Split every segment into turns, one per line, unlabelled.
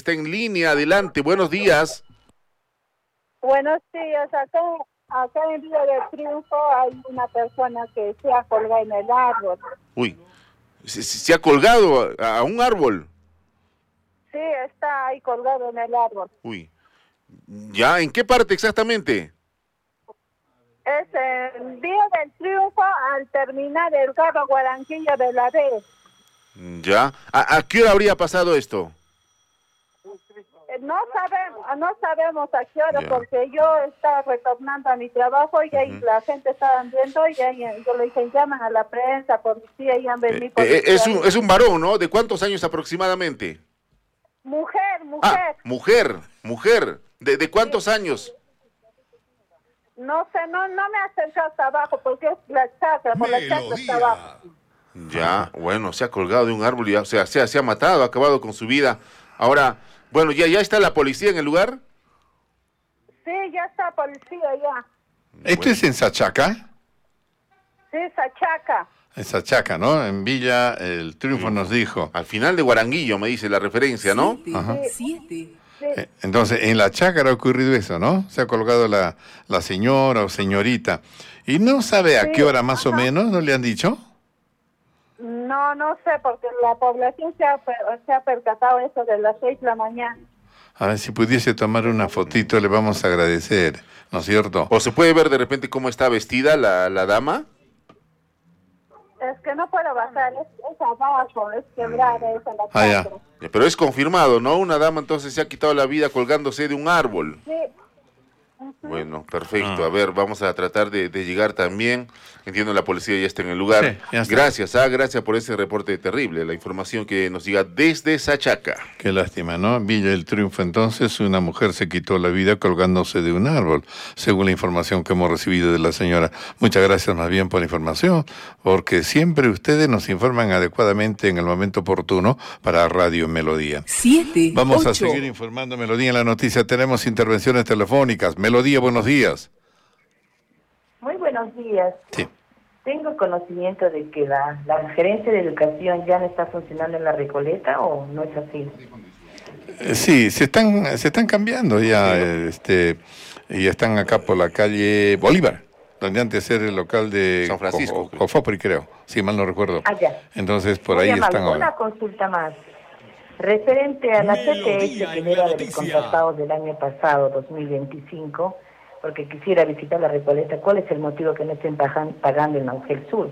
está en línea. Adelante, buenos días.
Buenos días. Acá en Villa del Triunfo hay una persona que se ha colgado en el árbol.
Uy, se ha colgado a un árbol.
Sí, está ahí colgado en el árbol.
Uy, ¿ya? ¿En qué parte exactamente?
Es en Villa del Triunfo al terminar el carro Guaranquillo de la red.
¿Ya? ¿A qué hora habría pasado esto?
No sabemos a qué hora,
Ya.
porque yo estaba retornando a mi trabajo y ahí la gente estaba viendo y ahí yo le dije, llaman a la prensa, policía, y han venido.
Es un varón, ¿no? ¿De cuántos años aproximadamente?
Mujer.
Ah, mujer. ¿De cuántos años?
No sé, no me acerco hasta abajo porque es la chacra, por la chacra hasta abajo.
Ya, bueno, se ha colgado de un árbol y se ha matado, ha acabado con su vida. Ahora, bueno, ¿ya está la policía en el lugar?
Sí, ya está policía ya.
¿Esto es en Sachaca?
Sí, Sachaca.
En Sachaca, ¿no? En Villa El Triunfo nos dijo.
Al final de Guaranguillo, me dice la referencia, ¿no?
Ajá.
Sí.
Entonces, en la chácara ha ocurrido eso, ¿no? Se ha colgado la señora o señorita. ¿Y no sabe a qué hora más o menos? ¿No le han dicho?
No sé, porque la población se ha percatado eso de las 6 de la mañana.
A ver, si pudiese tomar una fotito, le vamos a agradecer, ¿no es cierto?
¿O se puede ver de repente cómo está vestida la dama?
Es que no puedo bajar, es abajo, es quebrada, es en la
Ya.
chacra.
Pero es confirmado, ¿no? Una dama entonces se ha quitado la vida colgándose de un árbol.
Sí.
Bueno, perfecto. A ver, vamos a tratar de llegar también. Entiendo, la policía ya está en el lugar.
Sí, ya está.
Gracias por ese reporte terrible, la información que nos llega desde Sachaca.
Qué lástima, ¿no? Villa El Triunfo, entonces, una mujer se quitó la vida colgándose de un árbol, según la información que hemos recibido de la señora. Muchas gracias más bien por la información, porque siempre ustedes nos informan adecuadamente en el momento oportuno para Radio Melodía.
7,
Vamos
8.
a seguir informando Melodía en la noticia. Tenemos intervenciones telefónicas. Melodía, buenos días.
Muy buenos días.
Sí.
Tengo conocimiento de que la gerencia de educación ya no está funcionando en la Recoleta, ¿o no es así?
Sí, se están cambiando ya, y están acá por la calle Bolívar, donde antes era el local de
San Francisco, creo.
Cofopri, creo, si mal no recuerdo.
Ah, ya.
Entonces por
Muy
ahí
amable.
están ahora.
Una consulta más. Referente a la CTS que era de los contratados del año pasado, 2025, porque quisiera visitar la Recoleta, ¿cuál es el motivo que no estén pagando en Augel Sur?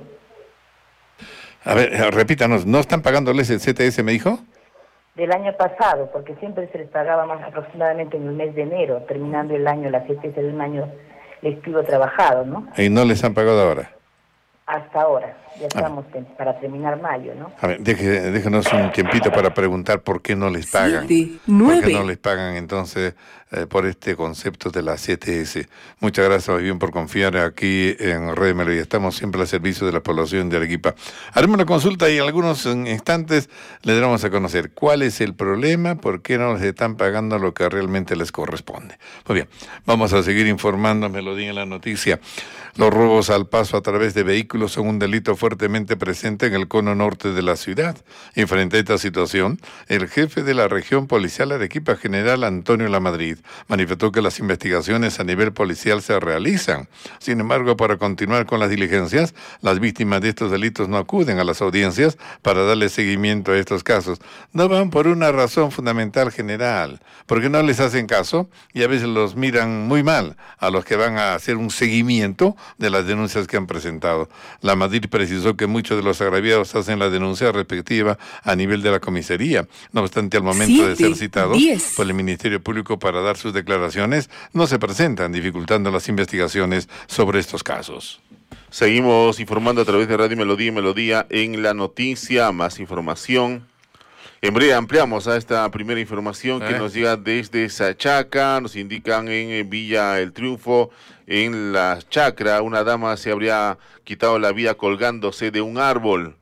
A ver, repítanos, ¿no están pagándoles el CTS, me dijo?
Del año pasado, porque siempre se les pagaba más aproximadamente en el mes de enero, terminando el año, la CTS de un año lectivo trabajado, ¿no?
Y no les han pagado ahora.
Hasta ahora, ya estamos para terminar mayo, ¿no?
A ver, déjenos un tiempito para preguntar por qué no les pagan.
7,
¿Por
9.
qué no les pagan entonces por este concepto de la CTS? Muchas gracias, muy bien, por confiar aquí en Red Melodía. Estamos siempre al servicio de la población de Arequipa. Haremos una consulta y en algunos instantes les daremos a conocer cuál es el problema, por qué no les están pagando lo que realmente les corresponde. Muy bien, vamos a seguir informando Melodía en la noticia. Los robos al paso a través de vehículos son un delito fuertemente presente en el cono norte de la ciudad. Y frente a esta situación, el jefe de la región policial Arequipa, general Antonio Lamadrid, manifestó que las investigaciones a nivel policial se realizan. Sin embargo, para continuar con las diligencias, las víctimas de estos delitos no acuden a las audiencias para darle seguimiento a estos casos. No van por una razón fundamental, general, porque no les hacen caso y a veces los miran muy mal a los que van a hacer un seguimiento de las denuncias que han presentado. Lamadrid precisó que muchos de los agraviados hacen la denuncia respectiva a nivel de la comisaría. No obstante, al momento de ser
7,
citados
10.
por el Ministerio Público para dar sus declaraciones, no se presentan, dificultando las investigaciones sobre estos casos.
Seguimos informando a través de Radio Melodía y Melodía en la noticia. Más información. En breve ampliamos a esta primera información que nos llega desde Sachaca. Nos indican en Villa El Triunfo, en la chacra, una dama se habría quitado la vida colgándose de un árbol.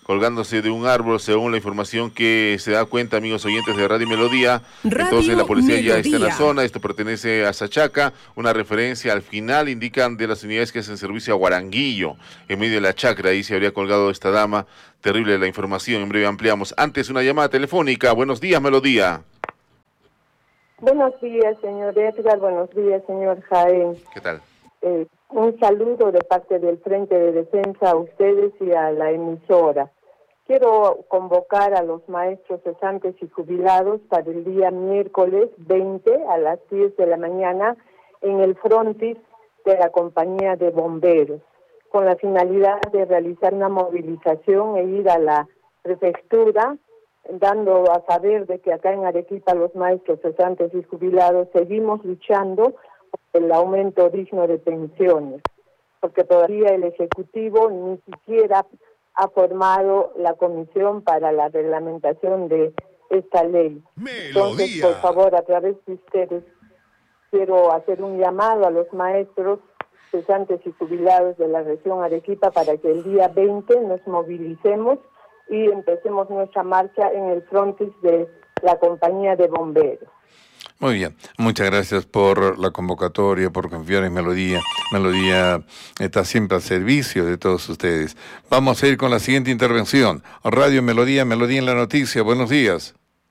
Según la información que se da cuenta, amigos oyentes de Radio Melodía. Entonces la policía ya está en la zona. Esto pertenece a Sachaca. Una referencia al final indican de las unidades que hacen servicio a Guaranguillo, en medio de la chacra. Ahí se habría colgado esta dama. Terrible la información. En breve ampliamos. Antes, una llamada telefónica. Buenos días, Melodía.
Buenos días, señor Edgar. Buenos días, señor Jaén.
¿Qué tal?
Un saludo de parte del Frente de Defensa a ustedes y a la emisora. Quiero convocar a los maestros cesantes y jubilados para el día miércoles 20 a las 10 de la mañana en el frontis de la compañía de bomberos, con la finalidad de realizar una movilización e ir a la prefectura, dando a saber de que acá en Arequipa los maestros cesantes y jubilados seguimos luchando por el aumento digno de pensiones, porque todavía el Ejecutivo ni siquiera ha formado la comisión para la reglamentación de esta ley. Entonces, por favor, a través de ustedes, quiero hacer un llamado a los maestros cesantes y jubilados de la región Arequipa para que el día 20 nos movilicemos y empecemos nuestra marcha en el frontis de la compañía de bomberos.
Muy bien, muchas gracias por la convocatoria, por confiar en Melodía. Melodía está siempre al servicio de todos ustedes. Vamos a ir con la siguiente intervención. Radio Melodía, Melodía en la noticia. Buenos días.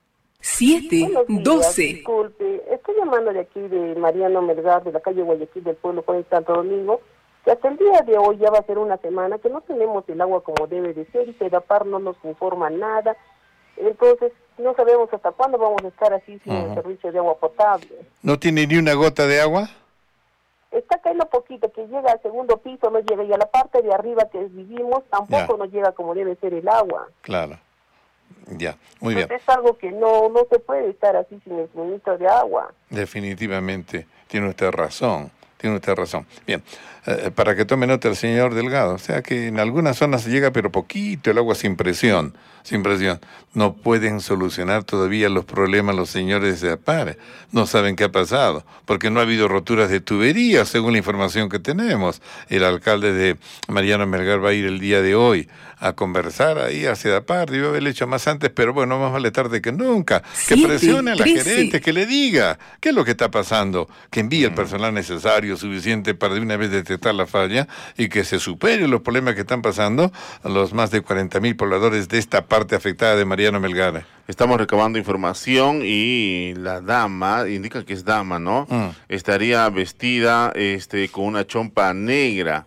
7:12.
Disculpe, estoy llamando de aquí de Mariano Melgar, de la calle Guayaquil del pueblo con Santo Domingo, que hasta el día de hoy ya va a ser una semana que no tenemos el agua como debe de ser y Sedapar no nos informa nada. Entonces, no sabemos hasta cuándo vamos a estar así sin el servicio de agua potable.
¿No tiene ni una gota de agua?
Está cayendo poquito, que llega al segundo piso, no llega, y a la parte de arriba que vivimos tampoco nos llega como debe ser el agua.
Claro. Ya, muy bien.
Es algo que no se puede estar así sin el suministro de agua.
Definitivamente, tiene usted razón. Tiene usted razón. Bien, para que tome nota el señor Delgado, o sea que en algunas zonas se llega pero poquito el agua sin presión, sin presión. No pueden solucionar todavía los problemas los señores de APAR, no saben qué ha pasado, porque no ha habido roturas de tuberías, según la información que tenemos. El alcalde de Mariano Melgar va a ir el día de hoy a conversar ahí a Sedapar, debió haberlo hecho más antes, pero bueno, más vale tarde que nunca. Que presione a la gerente, que le diga qué es lo que está pasando, que envíe el personal necesario, suficiente para de una vez detectar la falla y que se superen los problemas que están pasando a los más de 40.000 pobladores de esta parte afectada de Mariano Melgar.
Estamos recabando información y la dama, indica que es dama, ¿no? Estaría vestida con una chompa negra,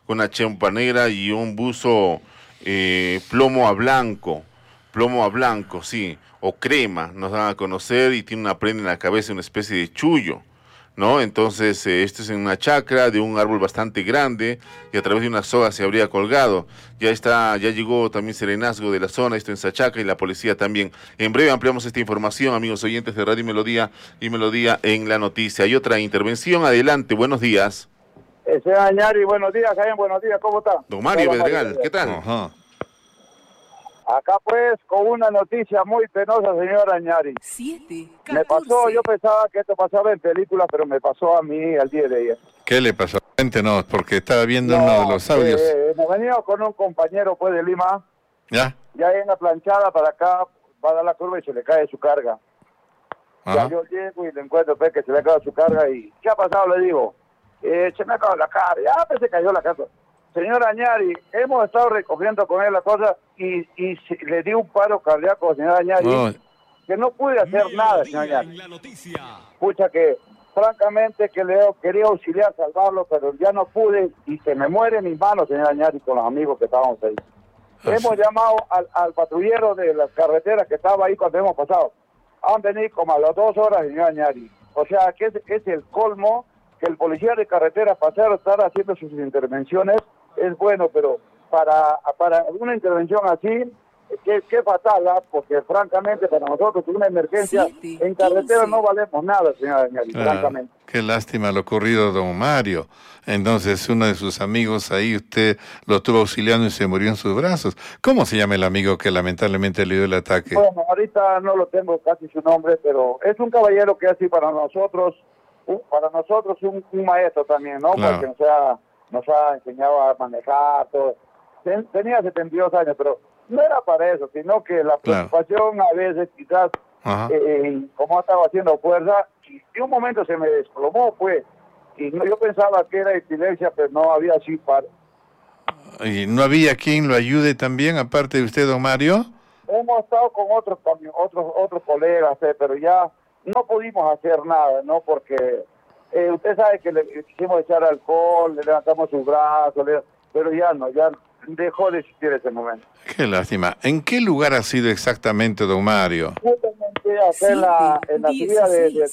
y un buzo plomo a blanco, sí, o crema, nos dan a conocer, y tiene una prenda en la cabeza, una especie de chullo, ¿no? Entonces, esto es en una chacra de un árbol bastante grande y a través de una soga se habría colgado. Ya llegó también serenazgo de la zona, esto en Sachaca, y la policía también. En breve ampliamos esta información, amigos oyentes de Radio Melodía y Melodía en la noticia. Hay otra intervención, adelante, buenos días.
Señor Añari, buenos días, Jaén, buenos días, ¿cómo está?
Don Mario Bedregal, ¿qué tal?
Acá pues con una noticia muy penosa, señor Añari.
7:14.
Me pasó, yo pensaba que esto pasaba en películas, pero me pasó a mí al día de ayer.
¿Qué le pasó? Cuéntenos, porque estaba viendo uno de los audios.
Me venía con un compañero pues de Lima.
¿Ya?
Ya en la planchada para acá, va a dar la curva y se le cae su carga. Ya yo llego y le encuentro pues que se le acaba su carga y ¿qué ha pasado? Le digo, se me ha acabado la carga, ya pues se cayó la carga. Señor Añari, hemos estado recogiendo con él la cosa y le di un paro cardíaco, señor Añari, que no pude hacer nada, señor Añari. Pucha que, francamente, que le quería auxiliar, salvarlo, pero ya no pude y se me muere mis manos, señor Añari, con los amigos que estábamos ahí. Hemos llamado al patrullero de las carreteras que estaba ahí cuando hemos pasado. Han venido como a las 2 horas, señor Añari. O sea, que es el colmo que el policía de carretera pasar a estar haciendo sus intervenciones. Es bueno, pero para una intervención así, que fatal, porque francamente para nosotros una emergencia en carretera no valemos nada, señora Añari, francamente.
Qué lástima lo ocurrido, don Mario. Entonces, uno de sus amigos ahí, usted lo estuvo auxiliando y se murió en sus brazos. ¿Cómo se llama el amigo que lamentablemente le dio el ataque?
Bueno, ahorita no lo tengo casi su nombre, pero es un caballero que así para nosotros un maestro también, ¿no?
Claro.
Porque nos ha enseñado a manejar, todo. Tenía 72 años, pero no era para eso, sino que la preocupación a veces quizás, como estaba haciendo fuerza, y un momento se me desplomó, pues, y yo pensaba que era epilepsia, pero no había así para.
¿Y no había quien lo ayude también, aparte de usted, don Mario?
Hemos estado con otros colegas, pero ya no pudimos hacer nada, ¿no? Porque usted sabe que le quisimos echar alcohol, le levantamos sus brazos, pero ya no, ya dejó de existir ese momento.
Qué lástima. ¿En qué lugar ha sido exactamente, don Mario?
Justamente acá en la subida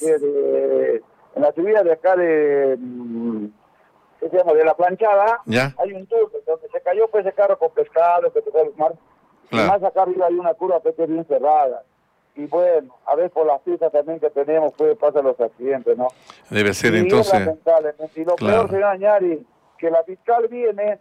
en la subida de acá de ¿qué se llama? De la planchada.
¿Ya?
Hay un tour donde se cayó pues ese carro con pescado que tocó el mar. Claro. Y más acá arriba hay una curva que es bien cerrada. Y bueno, a ver por las pistas también que tenemos, pues pasan los accidentes, ¿no?
Debe ser entonces.
Y lo peor, señor Añari, que la fiscal viene,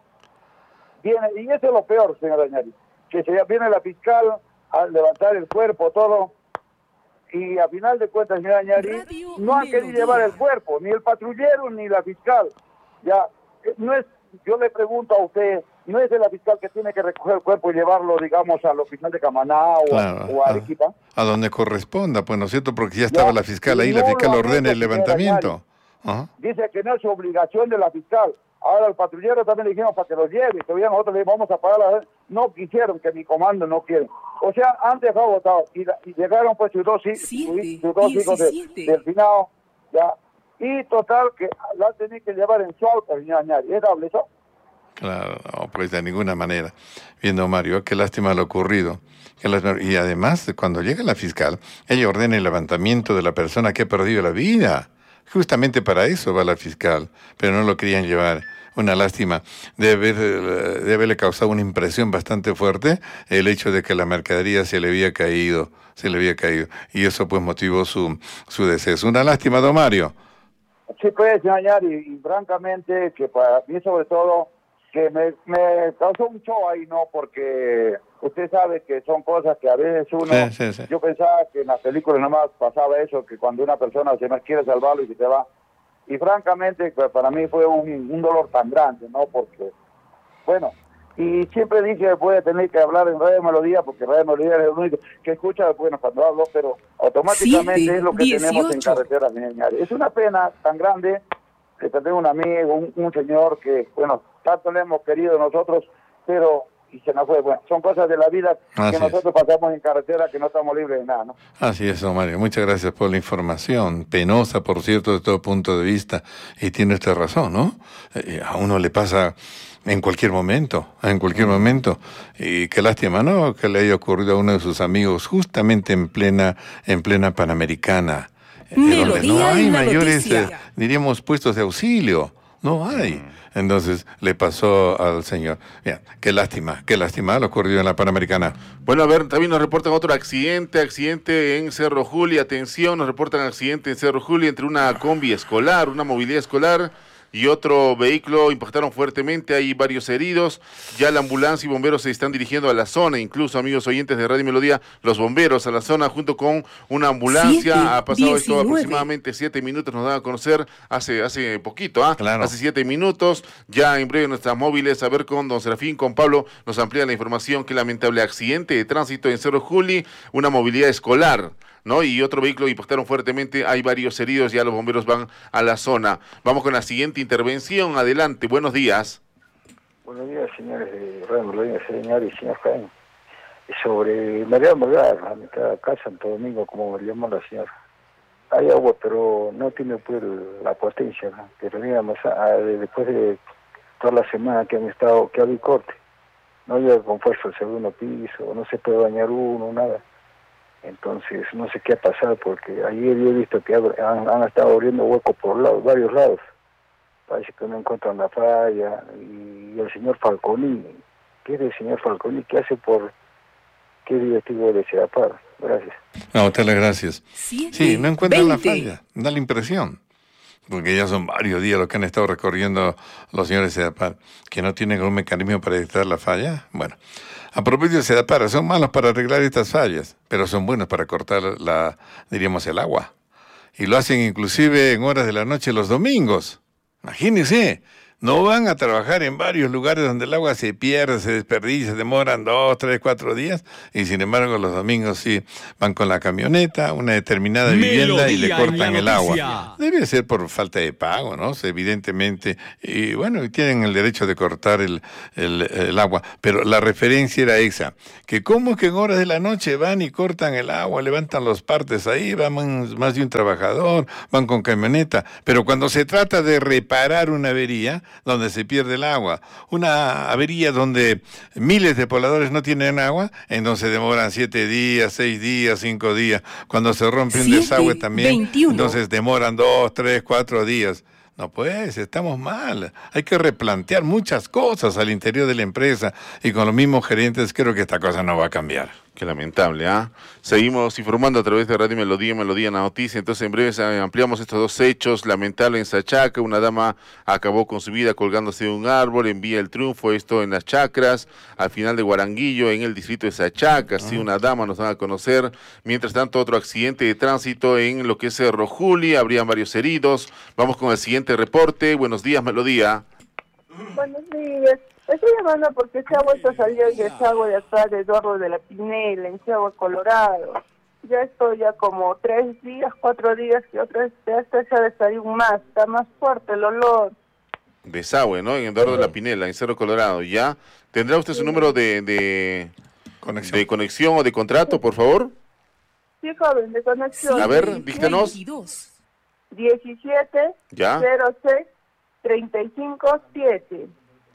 y eso es lo peor, señor Añari, que viene la fiscal a levantar el cuerpo, todo, y a final de cuentas, señor Añari, no han querido llevar el cuerpo, ni el patrullero, ni la fiscal. Ya, no es, yo le pregunto a usted, no es de la fiscal que tiene que recoger el cuerpo y llevarlo, digamos, al hospital de Camaná o a Arequipa.
A donde corresponda, pues, ¿no es cierto? Porque ya estaba la fiscal ahí, la fiscal ordena el levantamiento.
Dice que no es obligación de la fiscal. Ahora el patrullero también le dijimos para que lo lleve, todavía nosotros le vamos a pagar, no quisieron, que mi comando no quiere. O sea, han dejado votado, y llegaron pues sus dos hijos del finado, ya, y total que la tenía que llevar en su auto, señor Añari, ¿es doble eso?
Claro, no, pues de ninguna manera. Viendo Mario, qué lástima lo ocurrido. Y además, cuando llega la fiscal, ella ordena el levantamiento de la persona que ha perdido la vida. Justamente para eso va la fiscal, pero no lo querían llevar. Una lástima. Debe haberle causado una impresión bastante fuerte el hecho de que la mercadería se le había caído. Y eso pues motivó su deceso. Una lástima, don Mario.
Sí, pues, señor, y francamente, que para mí sobre todo, que me causó un show ahí, ¿no? Porque usted sabe que son cosas que a veces uno... Sí. Yo pensaba que en las películas nomás pasaba eso, que cuando una persona se quiere salvarlo y se te va. Y francamente, pues, para mí fue un dolor tan grande, ¿no? Porque, bueno, y siempre dije, voy a tener que hablar en Radio Melodía, porque Radio Melodía es el único que escucha, bueno, cuando hablo, pero automáticamente es lo que tenemos en carretera, señor. Es una pena tan grande que tengo un amigo, un señor que, bueno, tanto le hemos querido nosotros, pero y se nos fue. Bueno, son cosas de la vida que nosotros pasamos en carretera, que no estamos libres de nada, ¿no?
Así es, don Mario. Muchas gracias por la información. Penosa, por cierto, de todo punto de vista. Y tiene usted razón, ¿no? A uno le pasa en cualquier momento. Y qué lástima, ¿no? Que le haya ocurrido a uno de sus amigos justamente en plena Panamericana. Donde no hay mayores, diríamos, puestos de auxilio. No hay. Entonces le pasó al señor. Bien, qué lástima lo ocurrido en la Panamericana.
Bueno, a ver, también nos reportan otro accidente en Cerro Juli. Atención, nos reportan accidente en Cerro Juli entre una combi escolar, una movilidad escolar y otro vehículo. Impactaron fuertemente, hay varios heridos. Ya la ambulancia y bomberos se están dirigiendo a la zona, incluso, amigos oyentes de Radio Melodía, los bomberos a la zona junto con una ambulancia. Ha pasado esto aproximadamente 7 minutos, nos dan a conocer hace poquito,
Claro.
Hace 7 minutos. Ya en breve nuestras móviles, a ver con don Serafín, con Pablo, nos amplía la información. Qué lamentable accidente de tránsito en Cerro Juli, una movilidad escolar, ¿no? Y otro vehículo impactaron fuertemente, hay varios heridos, ya los bomberos van a la zona. Vamos con la siguiente intervención, adelante, buenos días.
Buenos días, señores de Radio Melodía, señor y señor Jaime. Sobre María Morgada, a mitad de acá, Santo Domingo, como me llamó la señora. Hay agua, pero no tiene pues la potencia, ¿no? Pero digamos, después de toda la semana que ha habido corte, no llega con fuerza al segundo piso, no se puede bañar uno, nada. Entonces, no sé qué ha pasado, porque ayer yo he visto que han estado abriendo huecos por varios lados. Parece que no encuentran la falla. Y el señor Falconi, ¿qué es el señor Falconi? ¿Qué hace qué directivo de Sedapar? Gracias.
No, te las gracias. Sí, no encuentran la falla, da la impresión. Porque ya son varios días los que han estado recorriendo los señores de Sedapar, que no tienen un mecanismo para detectar la falla. Bueno, a propósito de Sedapar, son malos para arreglar estas fallas, pero son buenos para cortar diríamos, el agua. Y lo hacen inclusive en horas de la noche los domingos. Imagínense, No van a trabajar en varios lugares donde el agua se pierde, se desperdicia, demoran 2, 3, 4 días, y sin embargo los domingos sí van con la camioneta a una determinada vivienda y le cortan el agua. Debe ser por falta de pago, ¿no? Evidentemente, y bueno, tienen el derecho de cortar el agua, pero la referencia era esa, que cómo es que en horas de la noche van y cortan el agua, levantan los partes ahí, van más de un trabajador, van con camioneta, pero cuando se trata de reparar una avería, donde se pierde el agua, una avería donde miles de pobladores no tienen agua, entonces demoran 7 días, 6 días, 5 días. Cuando se rompe un desagüe también, 21. Entonces demoran 2, 3, 4 días. No pues, estamos mal. Hay que replantear muchas cosas al interior de la empresa, y con los mismos gerentes creo que esta cosa no va a cambiar.
Qué lamentable, ¿ah? Seguimos informando a través de Radio Melodía en la noticia. Entonces, en breve ampliamos estos 2 hechos lamentables en Sachaca. Una dama acabó con su vida colgándose de un árbol en Villa El Triunfo, esto en las Chacras, al final de Guaranguillo, en el distrito de Sachaca. Sí, una dama, nos van a conocer. Mientras tanto, otro accidente de tránsito en lo que es Cerro Juli. Habrían varios heridos. Vamos con el siguiente reporte. Buenos días, Melodía.
Buenos días. Estoy llamando porque se ha vuelto a salir el desagüe de atrás de Eduardo de la Pinela, en Chihuahua, Colorado. Ya estoy como 3 días, 4 días, que otra vez ya se ha de salir más, está más fuerte el olor.
Desagüe, ¿no? En Eduardo de la Pinela, en Cerro Colorado. ¿Ya? ¿Tendrá usted su número de conexión o de contrato, por favor?
Sí, joven, de conexión.
A ver, díctenos.
17
¿Ya?
06 35 7.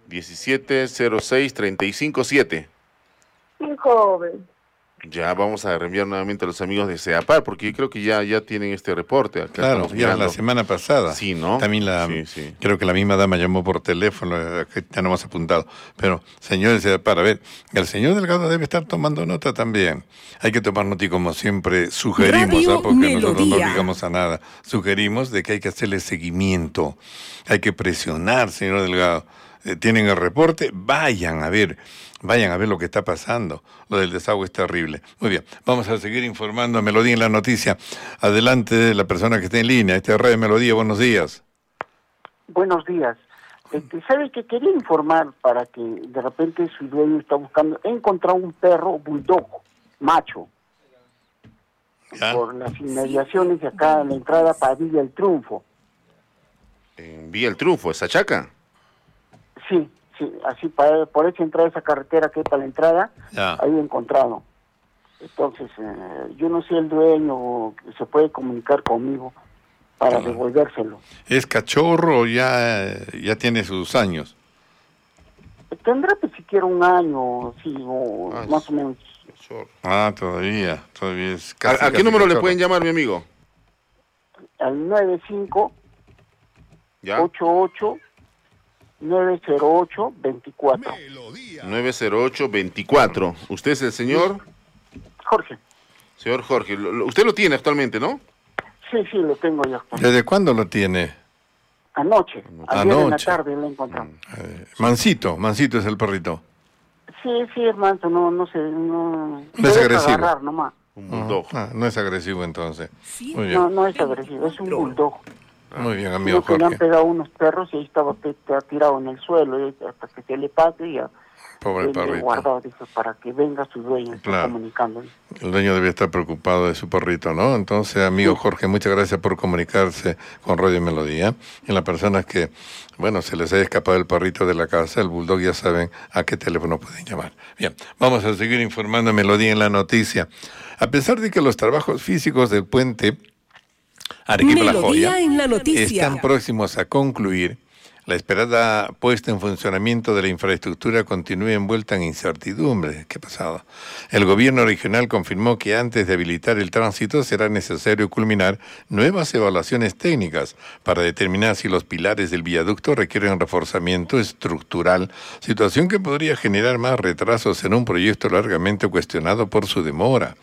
1706-357.
Sí, joven.
Ya vamos a reenviar nuevamente a los amigos de CEAPAR, porque creo que ya tienen este reporte. Acá
claro, ya la semana pasada.
Sí, ¿no?
También sí. Creo que la misma dama llamó por teléfono, que ya no hemos apuntado. Pero, señor de CEAPAR, a ver, el señor Delgado debe estar tomando nota también. Hay que tomar nota y, como siempre, sugerimos, porque nosotros no obligamos a nada, sugerimos de que hay que hacerle seguimiento. Hay que presionar, señor Delgado. Tienen el reporte, vayan a ver lo que está pasando. Lo del desagüe es terrible. Muy bien, vamos a seguir informando a Melodía en la noticia. Adelante, la persona que está en línea. Radio Melodía, buenos días.
Buenos días. ¿Sabe que quería informar para que de repente su dueño está buscando? He encontrado un perro bulldog, macho,
¿ya?
Por las inmediaciones de acá, en la entrada para Villa El Triunfo.
¿En Villa El Triunfo, esa chaca?
Sí, así por esa entrada, esa carretera que hay para la entrada, ahí he encontrado. Entonces, yo no sé el dueño, se puede comunicar conmigo para devolvérselo.
¿Es cachorro o ya tiene sus años?
Tendrá pues siquiera 1 año, sí, o más o menos.
Todavía es casi.
¿A qué número le pueden llamar, mi amigo?
Al 95
¿ya?
88 908-24.
908-24. ¿Usted es el señor?
Jorge.
Señor Jorge. Usted lo tiene actualmente, ¿no?
Sí, lo tengo ya.
¿Desde cuándo lo tiene?
Ayer en la tarde lo encontramos.
Mansito es el perrito.
Sí, es manso, no sé, no
es agresivo.
Agarrar nomás.
Un bulldog.
No es agresivo entonces.
Sí. Muy bien. No es agresivo, es un bulldog.
Muy bien, amigo Jorge.
Le han pegado unos perros y ahí estaba tirado en el suelo, hasta que se le pase y ya.
Pobre perrito.
Guardado, dice, para que venga su dueño, comunicando.
El dueño debe estar preocupado de su perrito, ¿no? Entonces, amigo Jorge, muchas gracias por comunicarse con Radio Melodía. Y las personas que, se les haya escapado el perrito de la casa, el bulldog, ya saben a qué teléfono pueden llamar. Bien, vamos a seguir informando a Melodía en la noticia. A pesar de que los trabajos físicos del puente Arequipa-La Joya están próximos a concluir, la esperada puesta en funcionamiento de la infraestructura continúa envuelta en incertidumbre. ¿Qué ha pasado? El gobierno regional confirmó que antes de habilitar el tránsito será necesario culminar nuevas evaluaciones técnicas para determinar si los pilares del viaducto requieren reforzamiento estructural, situación que podría generar más retrasos en un proyecto largamente cuestionado por su demora.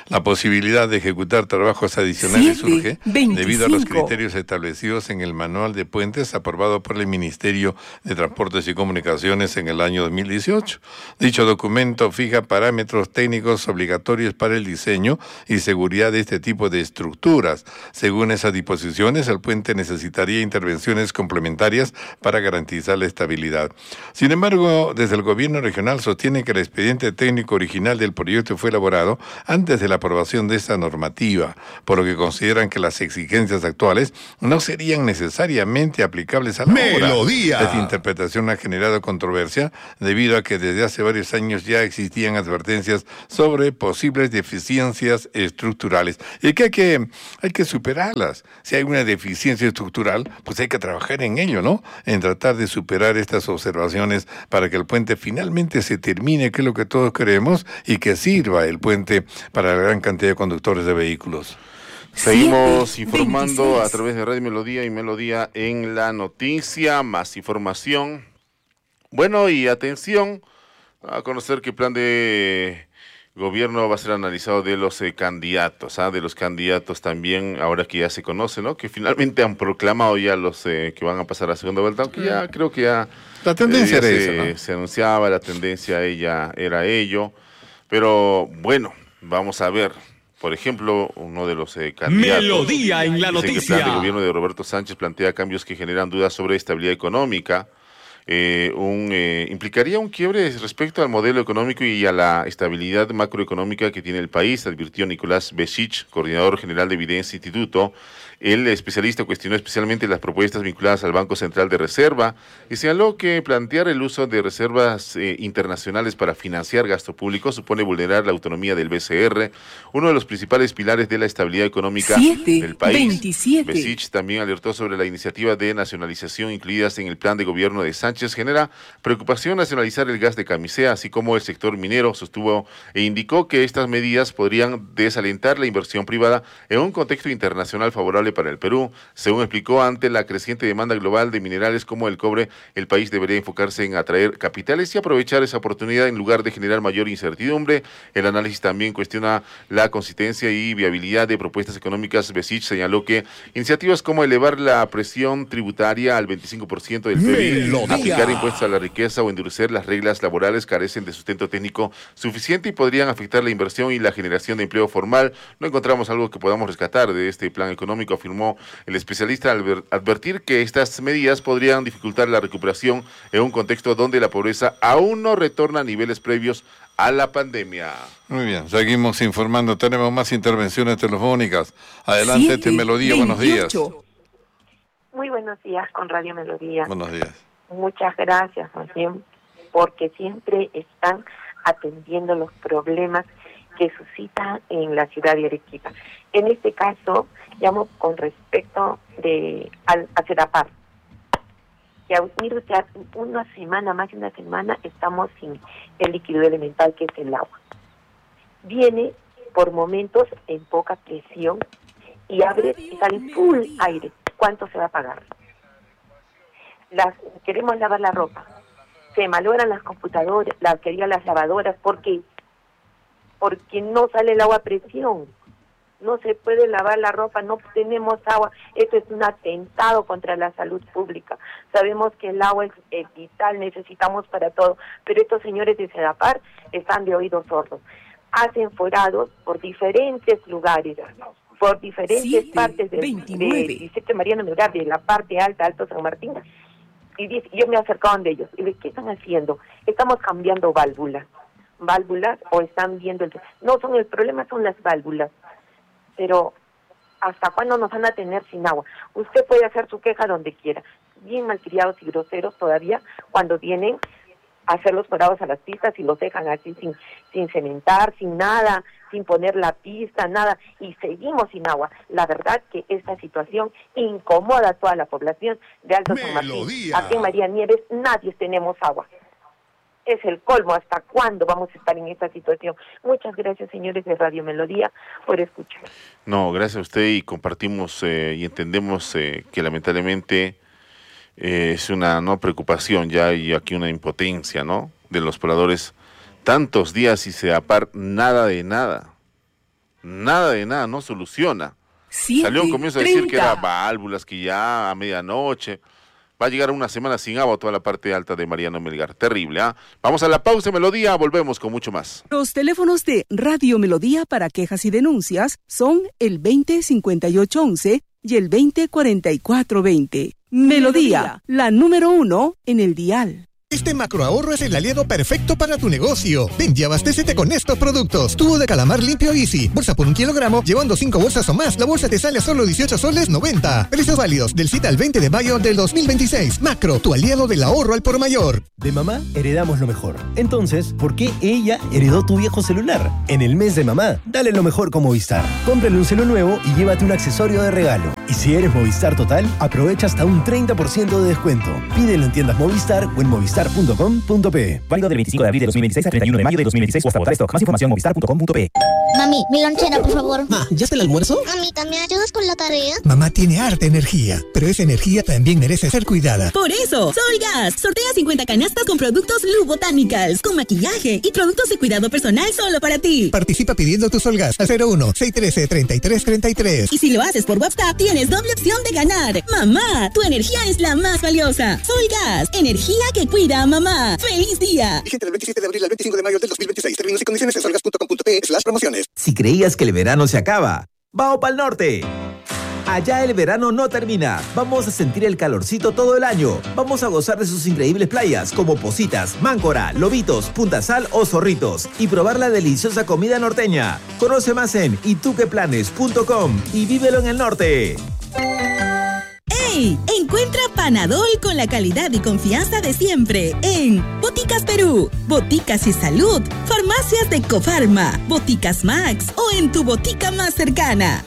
La posibilidad de ejecutar trabajos adicionales surge debido a los criterios establecidos en el Manual de Puentes aprobado por el Ministerio de Transportes y Comunicaciones en el año 2018. Dicho documento fija parámetros técnicos obligatorios para el diseño y seguridad de este tipo de estructuras. Según esas disposiciones, el puente necesitaría intervenciones complementarias para garantizar la estabilidad. Sin embargo, desde el gobierno regional sostiene que el expediente técnico original del proyecto fue elaborado antes de la aprobación de esta normativa, por lo que consideran que las exigencias actuales no serían necesariamente aplicables a la obra. Esta interpretación ha generado controversia debido a que desde hace varios años ya existían advertencias sobre posibles deficiencias estructurales y que hay que superarlas. Si hay una deficiencia estructural, pues hay que trabajar en ello, ¿no? En tratar de superar estas observaciones para que el puente finalmente se termine, que es lo que todos queremos, y que sirva el puente para la gran cantidad de conductores de vehículos.
Seguimos informando a través de Radio Melodía y Melodía en la Noticia. Más información. Bueno, y atención a conocer que el plan de gobierno va a ser analizado de los candidatos, de los candidatos también, ahora que ya se conoce, ¿no? Que finalmente han proclamado ya los que van a pasar a segunda vuelta, aunque ya creo que ya
la tendencia era esa, ¿no?
Se anunciaba, la tendencia era ello, pero bueno, vamos a ver. Por ejemplo, uno de los candidatos
Melodía en la Noticia.
Que el plan de gobierno de Roberto Sánchez plantea cambios que generan dudas sobre estabilidad económica. Implicaría un quiebre respecto al modelo económico y a la estabilidad macroeconómica que tiene el país, advirtió Nicolás Besich, coordinador general de Evidencia Instituto. El especialista cuestionó especialmente las propuestas vinculadas al Banco Central de Reserva y señaló que plantear el uso de reservas internacionales para financiar gasto público supone vulnerar la autonomía del BCR, uno de los principales pilares de la estabilidad económica del país. Besich también alertó sobre la iniciativa de nacionalización incluidas en el plan de gobierno de Sánchez. Genera preocupación nacionalizar el gas de Camisea, así como el sector minero, sostuvo e indicó que estas medidas podrían desalentar la inversión privada en un contexto internacional favorable para el Perú. Según explicó, ante la creciente demanda global de minerales como el cobre, el país debería enfocarse en atraer capitales y aprovechar esa oportunidad en lugar de generar mayor incertidumbre. El análisis también cuestiona la consistencia y viabilidad de propuestas económicas. Besich señaló que iniciativas como elevar la presión tributaria al 25% del PIB, aplicar impuestos a la riqueza o endurecer las reglas laborales carecen de sustento técnico suficiente y podrían afectar la inversión y la generación de empleo formal. No encontramos algo que podamos rescatar de este plan económico, afirmó el especialista al advertir que estas medidas podrían dificultar la recuperación en un contexto donde la pobreza aún no retorna a niveles previos a la pandemia.
Muy bien, seguimos informando, tenemos más intervenciones telefónicas. Adelante, Melodía, buenos días.
Muy buenos días con Radio Melodía.
Buenos días.
Muchas gracias, más bien, porque siempre están atendiendo los problemas que suscita en la ciudad de Arequipa. En este caso, llamo con respecto a CEDAPAR. Que una semana, más de una semana, estamos sin el líquido elemental que es el agua. Viene por momentos en poca presión y abre y sale full aire. ¿Cuánto se va a pagar? Queremos lavar la ropa. Se malogran las computadoras, las lavadoras. ¿Por qué? Porque no sale el agua a presión. No se puede lavar la ropa, no tenemos agua. Esto es un atentado contra la salud pública. Sabemos que el agua es vital, necesitamos para todo. Pero estos señores de CEDAPAR están de oídos sordos. Hacen forados por diferentes lugares, por diferentes partes de Distrito Mariano Melgar, de la parte alta, Alto San Martín. Y yo me he acercado de ellos. Y ¿qué están haciendo? Estamos cambiando válvulas o están viendo el problema son las válvulas. Pero ¿hasta cuándo nos van a tener sin agua? Usted puede hacer su queja donde quiera, bien malcriados y groseros todavía cuando vienen a hacer los forados a las pistas y los dejan así sin cementar, sin nada, sin poner la pista, nada, y seguimos sin agua. La verdad que esta situación incomoda a toda la población de Alto San Martín. Aquí en María Nieves nadie tenemos agua. Es el colmo. ¿Hasta cuándo vamos a estar en esta situación? Muchas gracias, señores de Radio Melodía, por escuchar.
No, gracias a usted, y compartimos y entendemos que lamentablemente es una preocupación ya, y aquí una impotencia, ¿no?, de los pobladores. Tantos días y CEDAPAR nada de nada. Nada de nada, no soluciona. Salió un comienzo a decir que era válvulas, que ya a medianoche va a llegar una semana sin agua toda la parte alta de Mariano Melgar. Terrible, ¿ah? Vamos a la pausa, Melodía, volvemos con mucho más.
Los teléfonos de Radio Melodía para quejas y denuncias son el 205811 y el 204420. Melodía, la número 1 en el dial.
Este macroahorro es el aliado perfecto para tu negocio. Ven y abastécete con estos productos. Tubo de calamar limpio Easy. Bolsa por 1 kilogramo. Llevando 5 bolsas o más, la bolsa te sale a solo 18 soles 90. Precios válidos del 7 al 20 de mayo del 2026. Macro, tu aliado del ahorro al por mayor.
De mamá heredamos lo mejor. Entonces, ¿por qué ella heredó tu viejo celular? En el mes de mamá, dale lo mejor con Movistar. Cómprale un celu nuevo y llévate un accesorio de regalo. Y si eres Movistar Total, aprovecha hasta un 30% de descuento. Pídelo en tiendas Movistar o en movistar.com.pe. Válido del 25 de abril de 2026 al 31 de mayo de 2026 o hasta agotar stock. Más información movistar.com.pe.
Mami, mi lonchera, por favor.
Ma, ¿ya está el almuerzo?
Mamita, ¿me ayudas con la tarea?
Mamá tiene harta energía, pero esa energía también merece ser cuidada.
Por eso, Solgas sortea 50 canastas con productos Lu Botanicals, con maquillaje y productos de cuidado personal solo para ti.
Participa pidiendo tu Solgas al 01-613-3333.
Y si lo haces por WhatsApp, tienes doble opción de ganar. Mamá, tu energía es la más valiosa. Solgas, energía que cuida a mamá. ¡Feliz día!
Vigente del 27 de abril al 25 de mayo del 2026. Términos y condiciones en solgas.com.pe/promociones.
Si creías que el verano se acaba, ¡vamos pa'l norte! Allá el verano no termina. Vamos a sentir el calorcito todo el año. Vamos a gozar de sus increíbles playas como Positas, Máncora, Lobitos, Punta Sal o Zorritos y probar la deliciosa comida norteña. Conoce más en ituqueplanes.com y vívelo en el norte.
¡Ey! Encuentra Panadol con la calidad y confianza de siempre en Boticas Perú, Boticas y Salud, Farmacias de Cofarma, Boticas Max o en tu botica más cercana.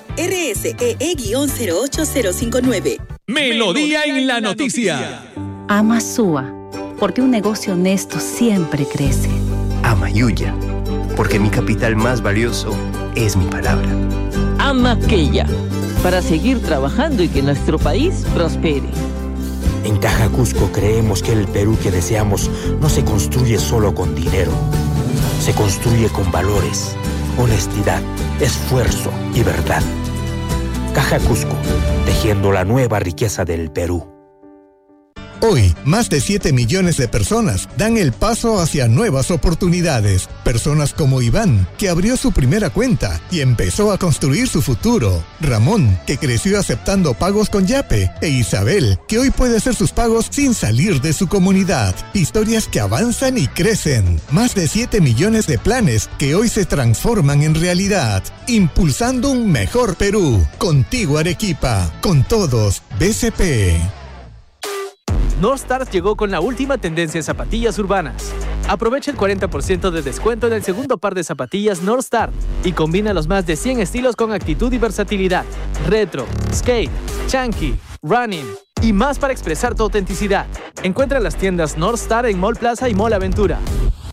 RSEE-08059.
Melodía en la noticia.
Ama Sua, porque un negocio honesto siempre crece.
Ama Yuya, porque mi capital más valioso es mi palabra.
Ama Quella, para seguir trabajando y que nuestro país prospere.
En Caja Cusco creemos que el Perú que deseamos no se construye solo con dinero. Se construye con valores, honestidad, esfuerzo y verdad. Caja Cusco, tejiendo la nueva riqueza del Perú.
Hoy, más de 7 millones de personas dan el paso hacia nuevas oportunidades. Personas como Iván, que abrió su primera cuenta y empezó a construir su futuro. Ramón, que creció aceptando pagos con Yape. E Isabel, que hoy puede hacer sus pagos sin salir de su comunidad. Historias que avanzan y crecen. Más de 7 millones de planes que hoy se transforman en realidad. Impulsando un mejor Perú. Contigo, Arequipa. Con todos, BCP.
Northstar llegó con la última tendencia en zapatillas urbanas. Aprovecha el 40% de descuento en el segundo par de zapatillas Northstar y combina los más de 100 estilos con actitud y versatilidad. Retro, skate, chunky, running y más para expresar tu autenticidad. Encuentra las tiendas Northstar en Mall Plaza y Mall Aventura.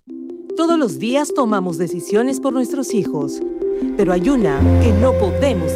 Todos los días tomamos decisiones por nuestros hijos, pero hay una que no podemos